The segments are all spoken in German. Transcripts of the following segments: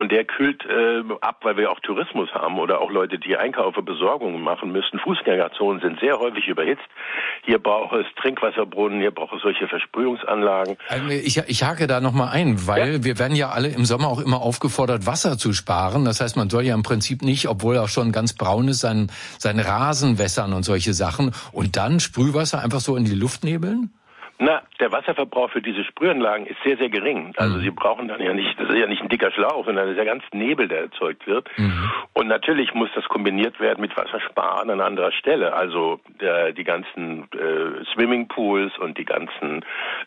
und der kühlt ab, weil wir auch Tourismus haben oder auch Leute, die Einkäufe, Besorgungen machen müssen. Fußgängerzonen sind sehr häufig überhitzt. Hier braucht es Trinkwasserbrunnen, hier braucht es solche Versprühungsanlagen. Ich hake da nochmal ein, weil wir werden ja alle im Sommer auch immer aufgefordert, Wasser zu sparen. Das heißt, man soll ja im Prinzip nicht, obwohl er auch schon ganz braun ist, seinen Rasen wässern und solche Sachen und dann Sprühwasser einfach so in die Luft nebeln? Na, der Wasserverbrauch für diese Sprühanlagen ist sehr, sehr gering. Also Sie brauchen dann ja nicht, das ist ja nicht ein dicker Schlauch, sondern das ist ja ganz Nebel, der erzeugt wird. Und natürlich muss das kombiniert werden mit Wassersparen an anderer Stelle. Also die ganzen Swimmingpools und die ganzen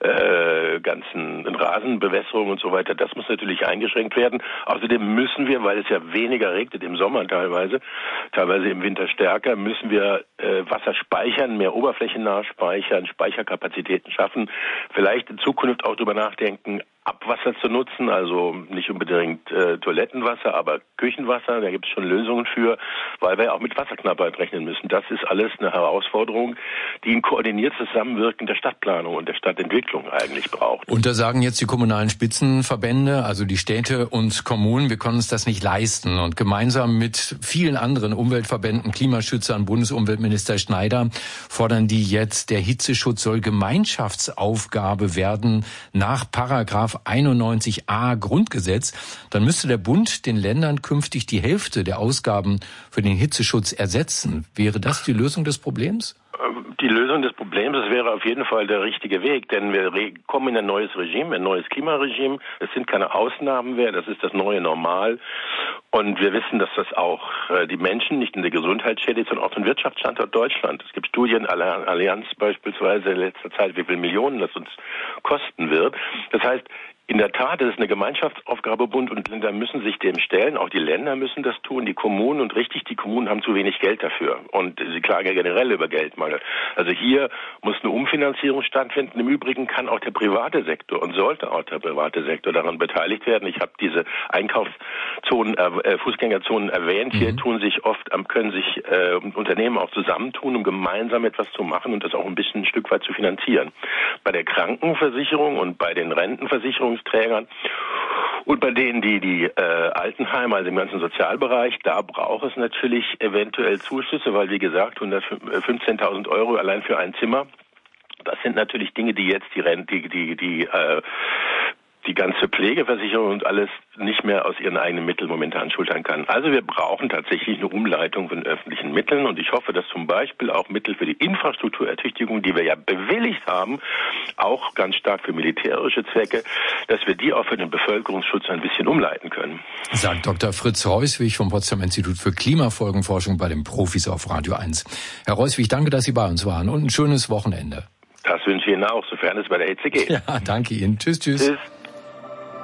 Rasenbewässerungen und so weiter, das muss natürlich eingeschränkt werden. Außerdem müssen wir, weil es ja weniger regnet im Sommer teilweise im Winter stärker, müssen wir Wasser speichern, mehr oberflächennah speichern, Speicherkapazitäten schaffen, vielleicht in Zukunft auch darüber nachdenken, Abwasser zu nutzen, also nicht unbedingt Toilettenwasser, aber Küchenwasser, da gibt es schon Lösungen für, weil wir auch mit Wasserknappheit rechnen müssen. Das ist alles eine Herausforderung, die ein koordiniertes Zusammenwirken der Stadtplanung und der Stadtentwicklung eigentlich braucht. Und da sagen jetzt die kommunalen Spitzenverbände, also die Städte und Kommunen, wir können uns das nicht leisten. Und gemeinsam mit vielen anderen Umweltverbänden, Klimaschützern, Bundesumweltminister Schneider, fordern die jetzt, der Hitzeschutz soll Gemeinschaftsaufgabe werden nach Paragraph 91a Grundgesetz. Dann müsste der Bund den Ländern künftig die Hälfte der Ausgaben für den Hitzeschutz ersetzen. Wäre das die Lösung des Problems? Die Lösung des Problems, das wäre auf jeden Fall der richtige Weg, denn wir kommen in ein neues Regime, ein neues Klimaregime. Es sind keine Ausnahmen mehr, das ist das neue Normal. Und wir wissen, dass das auch die Menschen nicht in der Gesundheit schädigt, sondern auch den Wirtschaftsstandort Deutschland. Es gibt Studien, Allianz beispielsweise in letzter Zeit, wie viel Millionen das uns kosten wird. Das heißt, in der Tat, es ist eine Gemeinschaftsaufgabe, Bund und Länder müssen sich dem stellen, auch die Länder müssen das tun, die Kommunen, und richtig, die Kommunen haben zu wenig Geld dafür und sie klagen ja generell über Geldmangel. Also hier muss eine Umfinanzierung stattfinden. Im Übrigen kann auch der private Sektor und sollte auch der private Sektor daran beteiligt werden. Ich habe diese Einkaufszonen, Fußgängerzonen erwähnt. Hier können sich Unternehmen auch zusammentun, um gemeinsam etwas zu machen und das auch ein Stück weit zu finanzieren. Bei der Krankenversicherung und bei den Rentenversicherungsträgern und bei denen, die Altenheime, also im ganzen Sozialbereich, da braucht es natürlich eventuell Zuschüsse, weil, wie gesagt, 15.000 Euro allein für ein Zimmer, das sind natürlich Dinge, die jetzt die ganze Pflegeversicherung und alles nicht mehr aus ihren eigenen Mitteln momentan schultern kann. Also wir brauchen tatsächlich eine Umleitung von öffentlichen Mitteln und ich hoffe, dass zum Beispiel auch Mittel für die Infrastrukturertüchtigung, die wir ja bewilligt haben, auch ganz stark für militärische Zwecke, dass wir die auch für den Bevölkerungsschutz ein bisschen umleiten können. Sagt Dr. Fritz Reuswig vom Potsdamer Institut für Klimafolgenforschung bei den Profis auf Radio 1. Herr Reuswig, danke, dass Sie bei uns waren und ein schönes Wochenende. Das wünsche ich Ihnen auch, sofern es bei der Hitze geht. Ja, danke Ihnen. Tschüss. Tschüss.